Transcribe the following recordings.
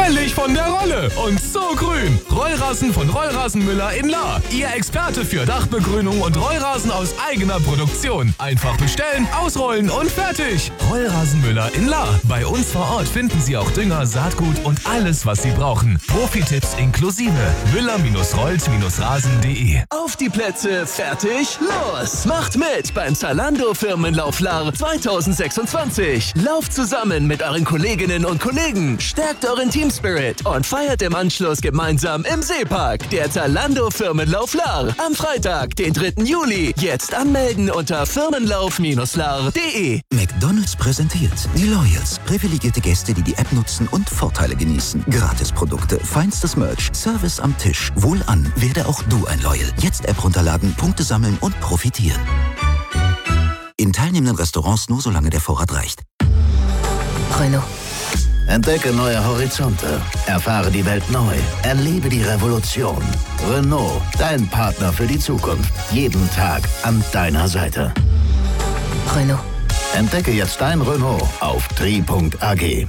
völlig von der Rolle und so grün. Rollrasen von Rollrasenmüller in Lahr. Ihr Experte für Dachbegrünung und Rollrasen aus eigener Produktion. Einfach bestellen, ausrollen und fertig. Rollrasenmüller in Lahr. Bei uns vor Ort finden Sie auch Dünger, Saatgut und alles, was Sie brauchen. Profi-Tipps inklusive. Müller-rollt-rasen.de. Auf die Plätze, fertig, los! Macht mit beim Zalando Firmenlauf Lahr 2026. Lauft zusammen mit euren Kolleginnen und Kollegen, stärkt euren Teamspirit und feiert im Anschluss gemeinsam im Seepark. Der Zalando Firmenlauf Lahr am Freitag, den 3. Juli. Jetzt anmelden unter firmenlauf-lahr.de. McDonald's präsentiert die Loyals. Privilegierte Gäste, die die App nutzen und Vorteile genießen. Gratisprodukte, feinstes Merch, Service am Tisch. Wohlan, werde auch du ein Loyal. Jetzt App runterladen, Punkte sammeln und profitieren. In teilnehmenden Restaurants nur solange der Vorrat reicht. Renault. Entdecke neue Horizonte. Erfahre die Welt neu. Erlebe die Revolution. Renault, dein Partner für die Zukunft. Jeden Tag an deiner Seite. Renault. Entdecke jetzt dein Renault auf tri.ag.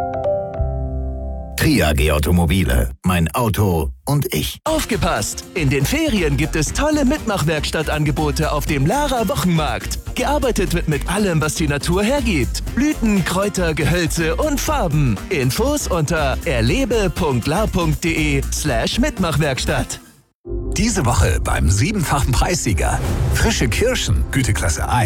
Tri.ag Automobile. Mein Auto und ich. Aufgepasst! In den Ferien gibt es tolle Mitmachwerkstattangebote auf dem Lahrer Wochenmarkt. Gearbeitet wird mit allem, was die Natur hergibt. Blüten, Kräuter, Gehölze und Farben. Infos unter erlebe.la.de/Mitmachwerkstatt. Diese Woche beim 7-fachen Preissieger. Frische Kirschen, Güteklasse 1.